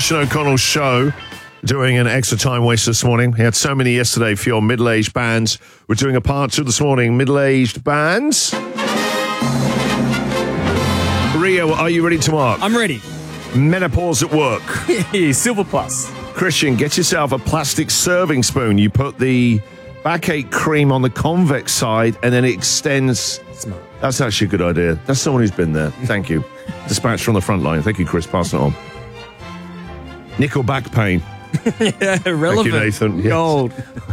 Christian O'Connell show. Doing an extra time waste this morning. He had so many yesterday for your middle-aged bands. We're doing a part 2 this morning. Middle-aged bands. Rio, are you ready to mark? I'm ready. Menopause at work. Silver Plus. Christian, get yourself a plastic serving spoon. You put the backache cream on the convex side and then it extends. Smart. That's actually a good idea. That's someone who's been there. Thank you. Dispatch from the front line. Thank you, Chris. Pass it on. Nickel back pain. Yeah, relevant. Thank you, Nathan. Yes. Gold.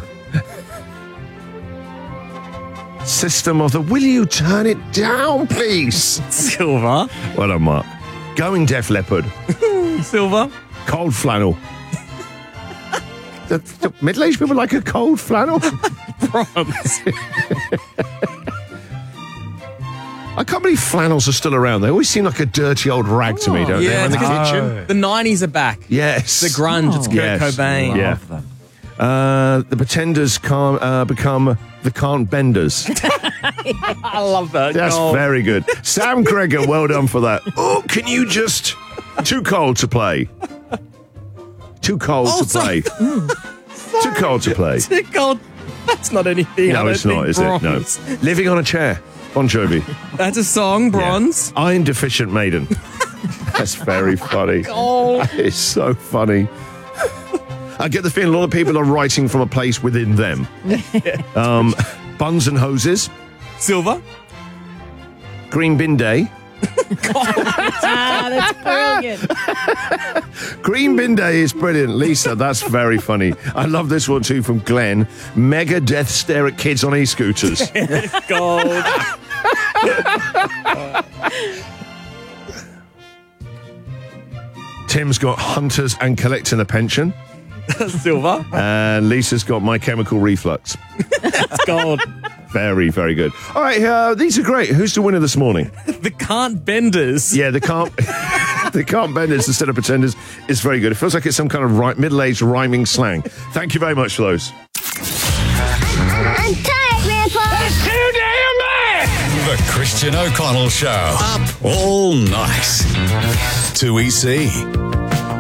System of the... Will you turn it down, please? Silver. Well done, Mark. Going Def Leppard. Silver. Cold flannel. the middle-aged people like a cold flannel? Bronze. I can't believe flannels are still around. They always seem like a dirty old rag to me, don't they? Yeah, In the it's 'cause kitchen. the 90s are back. Yes. The grunge. It's Kurt Yes. Cobain. Yeah. The Pretenders can't become the Can't Benders. I love that. That's Gold. very good. Sam Kreger, well done for that. Oh, can you just... Too cold to play. Too cold to play. Too cold to play. Too cold. That's not anything. I No, don't it's not, think. is it? No. Bronze. Living on a chair. Bon Jovi. That's a song. Bronze. Yeah. Iron Deficient Maiden. That's very funny. Gold. It's so funny. I get the feeling a lot of people are writing from a place within them. Buns and Hoses. Silver. Green Bin Day. That's brilliant. Green Bin Day is brilliant. Lisa, that's very funny. I love this one too from Glenn. Mega death stare at kids on e-scooters. Gold. Tim's got Hunters and Collecting a Pension. Silver. And Lisa's got My Chemical Reflux. That's gold. Very, very good. All right, these are great. Who's the winner this morning? The Can't Benders. Yeah, the Can't Benders instead of Pretenders is very good. It feels like it's some kind of middle-aged rhyming slang. Thank you very much for those. I'm tired, Grandpa. That's too damn bad. The Christian O'Connell Show. Up all night. 2EC.